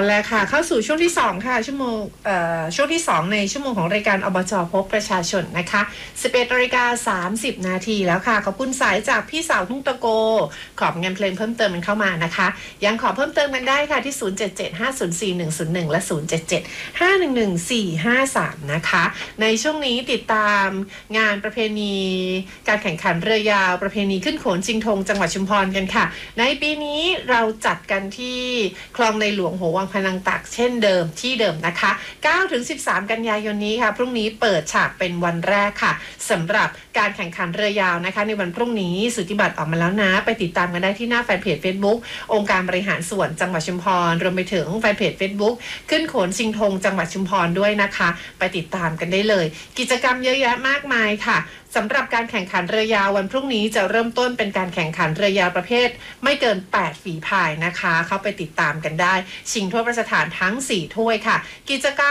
แล้วค่ะเข้าสู่ช่วงที่2ค่ะช่วงที่2ในชั่วโมงของรายการอบจ.พบประชาชนนะคะ 11:30 นาทีแล้วค่ะขอบคุณสายจากพี่สาวทุ่งตะโกขอบเงินเพลงเพิ่มเติมมันเข้ามานะคะยังขอเพิ่มเติมกันได้ค่ะที่0775041101และ0775111453นะคะในช่วงนี้ติดตามงานประเพณีการแข่งขันเรือยาวประเพณีขึ้นโขนชิงธงจังหวัดชุมพรกันค่ะในปีนี้เราจัดกันที่คลองในหลวงหัววังพนังตากเช่นเดิมที่เดิมนะคะ9-13 กันยายนนี้ค่ะพรุ่งนี้เปิดฉากเป็นวันแรกค่ะสำหรับการแข่งขันเรือยาวนะคะในวันพรุ่งนี้สุทธิบัตรออกมาแล้วนะไปติดตามกันได้ที่หน้าแฟนเพจ Facebook องค์การบริหารส่วนจังหวัดชุมพรรวมไปถึงแฟนเพจ Facebook ขึ้นโขนชิงธงจังหวัดชุมพรด้วยนะคะไปติดตามกันได้เลยกิจกรรมเยอะแยะมากมายค่ะสำหรับการแข่งขันเรือยาววันพรุ่งนี้จะเริ่มต้นเป็นการแข่งขันเรือยาวประเภทไม่เกิน8ฝีพายนะคะเข้าไปติดตามกันได้ชิงถ้วยพระราชทานทั้ง4ถ้วยค่ะกิจกรรม